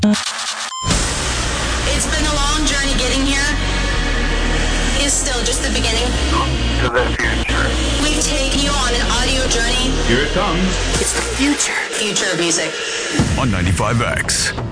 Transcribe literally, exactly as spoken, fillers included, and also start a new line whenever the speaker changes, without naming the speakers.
It's been a long journey getting here. It's still just the beginning.
To the future.
We've taken you on an audio journey.
Here it comes.
It's the future. Future of music.
On ninety-five X.